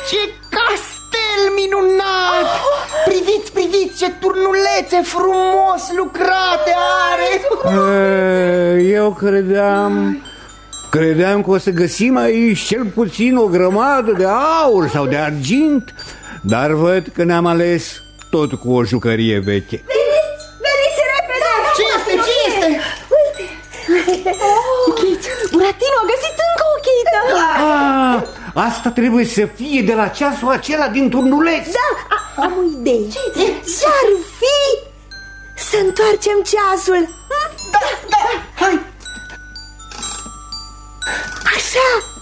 Ce castel minunat! Priviți, priviți ce turnulețe frumos lucrate are! Eu credeam că o să găsim aici cel puțin o grămadă de aur sau de argint, dar văd că ne-am ales tot cu o jucărie veche. Veniți repede! Ce este? Ce este? Uite! Chiți, Buratino a găsit încă o chiță! Asta trebuie să fie de la ceasul acela din turnuleț. Da, am o idee. Ce-ar fi să întoarcem ceasul? Da, hai! Așa!